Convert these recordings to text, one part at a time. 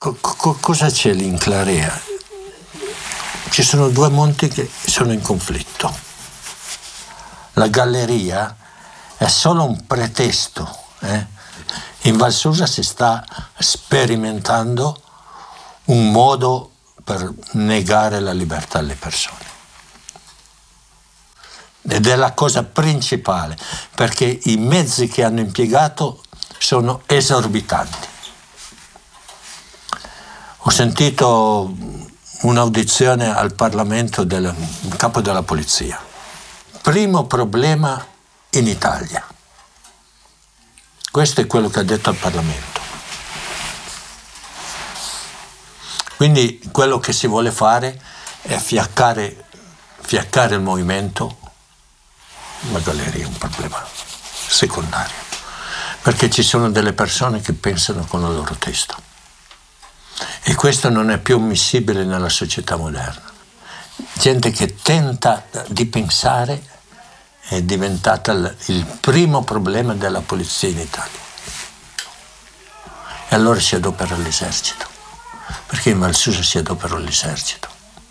cosa c'è lì in Clarea? Ci sono due monti che sono in conflitto. La galleria è solo un pretesto. In Val Susa si sta sperimentando un modo per negare la libertà alle persone. Ed è la cosa principale, perché i mezzi che hanno impiegato sono esorbitanti. Ho sentito un'audizione al Parlamento del capo della polizia. Primo problema in Italia. Questo è quello che ha detto al Parlamento. Quindi quello che si vuole fare è fiaccare il movimento. La galleria è un problema secondario, perché ci sono delle persone che pensano con la loro testa e questo non è più ammissibile nella società moderna. Gente che tenta di pensare è diventata il primo problema della polizia in Italia, e allora si adopera l'esercito, perché in Val Susa si adopera l'esercito.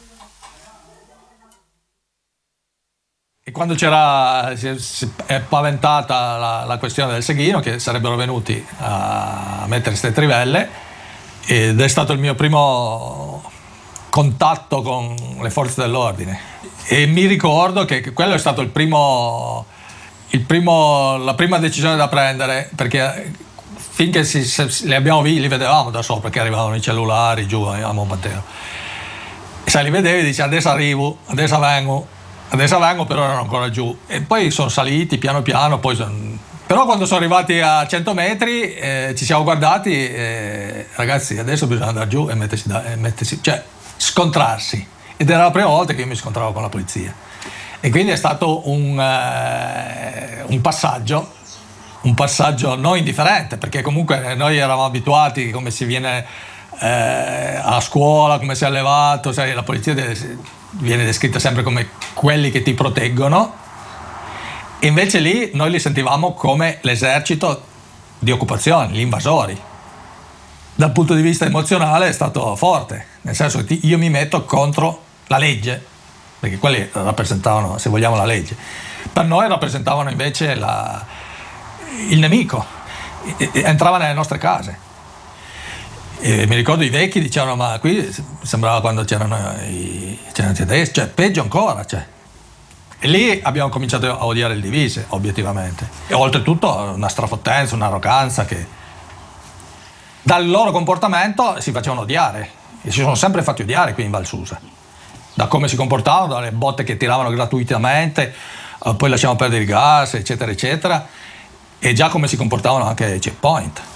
E quando si è paventata la questione del Seghino, che sarebbero venuti a mettere queste trivelle, ed è stato il mio primo contatto con le forze dell'ordine. E mi ricordo che quello è stato la prima decisione da prendere, perché finché li abbiamo visti, li vedevamo da sopra, che arrivavano i cellulari giù a Monte. E se li vedevi dici adesso arrivo, adesso vengo, però erano ancora giù. E poi sono saliti piano piano, però quando sono arrivati a 100 metri ci siamo guardati, ragazzi adesso bisogna andare giù e mettersi, cioè scontrarsi. Ed era la prima volta che io mi scontravo con la polizia. E quindi è stato un passaggio non indifferente, perché comunque noi eravamo abituati come si viene a scuola, come si è allevato, sai, la polizia viene descritta sempre come quelli che ti proteggono, e invece lì noi li sentivamo come l'esercito di occupazione, gli invasori. Dal punto di vista emozionale è stato forte, nel senso che io mi metto contro la legge, perché quelli rappresentavano, se vogliamo, la legge. Per noi rappresentavano invece il nemico, entrava nelle nostre case. E mi ricordo i vecchi dicevano, ma qui sembrava quando c'erano i tedeschi, cioè peggio ancora, cioè. E lì abbiamo cominciato a odiare il divise, obiettivamente. E oltretutto una strafottenza, un'arroganza che dal loro comportamento si facevano odiare, e si sono sempre fatti odiare qui in Val Susa, da come si comportavano, dalle botte che tiravano gratuitamente, poi lasciavano perdere il gas, eccetera eccetera, e già come si comportavano anche ai checkpoint.